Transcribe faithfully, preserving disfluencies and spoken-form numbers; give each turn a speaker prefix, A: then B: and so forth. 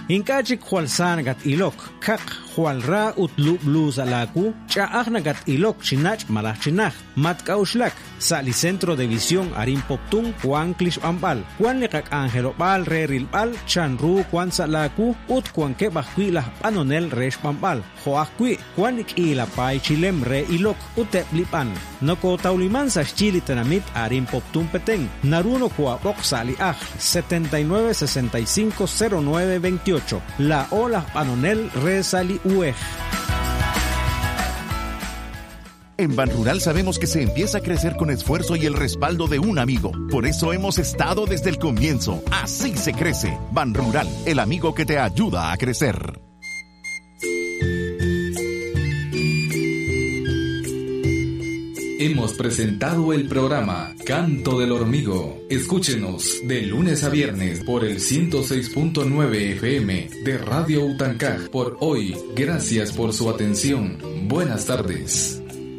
A: Inkachik hualsan gat ilok, kak hualra utlu blues alaku, chaahna gat ilok chinach malach chinach, matkauslak, sali centro de visión arin poptun, Juan Klish Ambal, Juan Lekak Angelo Bal, Re Rilbal, Chanru, Juan Salaku, Ut Juan Kebahkui la Panonel Resh Pambal, Joakui, Juan Ila Pai Chilem Re Ilok, Utep Lipan, Noko Tauliman sa Chili Tenamit arin poptun peteng, Naruno Kuapok Sali Aj, setenta y nueve sesenta y cinco cero nueve veintiocho, La Ola Panonel Re Sali Uej.
B: En Banrural sabemos que se empieza a crecer con esfuerzo y el respaldo de un amigo. Por eso hemos estado desde el comienzo. Así se crece. Banrural, el amigo que te ayuda a crecer.
C: Hemos presentado el programa Canto del Hormigo. Escúchenos de lunes a viernes por el ciento seis punto nueve F M de Radio Utancaj. Por hoy, gracias por su atención. Buenas tardes.